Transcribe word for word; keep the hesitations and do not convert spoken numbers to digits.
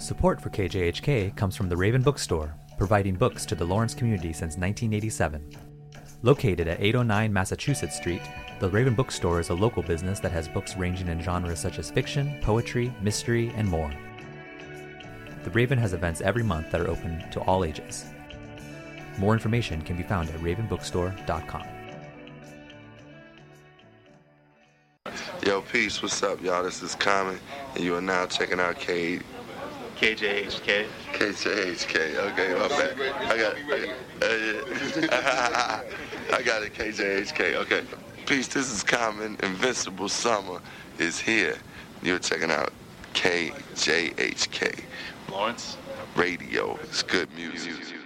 Support for K J H K comes from the Raven Bookstore, providing books to the Lawrence community since nineteen eighty-seven. Located at eight oh nine Massachusetts Street, the Raven Bookstore is a local business that has books ranging in genres such as fiction, poetry, mystery, and more. The Raven has events every month that are open to all ages. More information can be found at raven bookstore dot com. Yo, peace, what's up, y'all? This is Common, and you are now checking out K... K J H K. K J H K, okay, my bad. I got it. I got, uh, I got it, K J H K, okay. Peace, this is Common. Invincible Summer is here. You're checking out K J H K. Lawrence. Radio. It's good music.